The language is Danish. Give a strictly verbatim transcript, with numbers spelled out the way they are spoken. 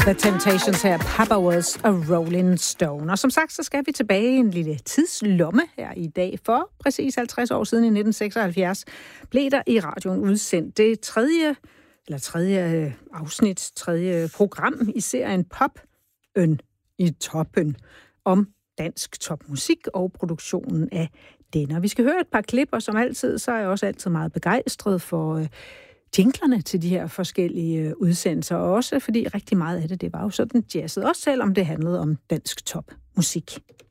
The Temptations her, Papa Was a Rolling Stone. Og som sagt, så skal vi tilbage i en lille tidslomme her i dag. For præcis halvtreds år siden i nitten seksoghalvfjerds blev der i radioen udsendt det tredje, eller tredje afsnit, tredje program i serien Pop'en i toppen om dansk topmusik og produktionen af den. Og vi skal høre et par klip, og som altid, så er jeg også altid meget begejstret for øh, jinglerne til de her forskellige øh, udsendelser, og også fordi rigtig meget af det, det var jo sådan jazzet, også selvom det handlede om dansk topmusik.